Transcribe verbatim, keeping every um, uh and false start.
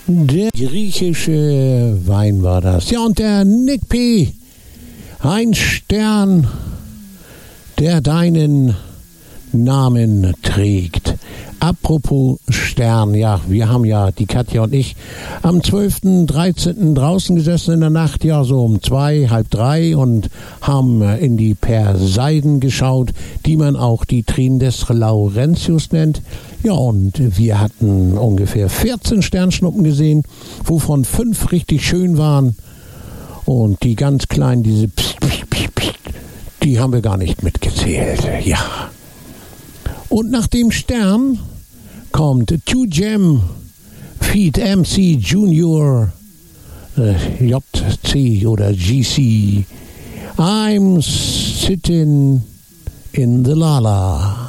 Der griechische Wein war das. Ja, und der Nick P. Ein Stern, der deinen Namen trägt. Apropos Stern, ja, wir haben ja, die Katja und ich, am zwölften, dreizehnten draußen gesessen in der Nacht, ja, so um zwei, halb drei und haben in die Perseiden geschaut, die man auch die Tränen des Laurentius nennt. Ja, und wir hatten ungefähr vierzehn Sternschnuppen gesehen, wovon fünf richtig schön waren. Und die ganz kleinen, diese Psst, Psst, Psst, Psst, die haben wir gar nicht mitgezählt, ja. Und nach dem Stern kommt two Gem Feed M C Junior äh, J C oder G C. I'm sitting in the Lala.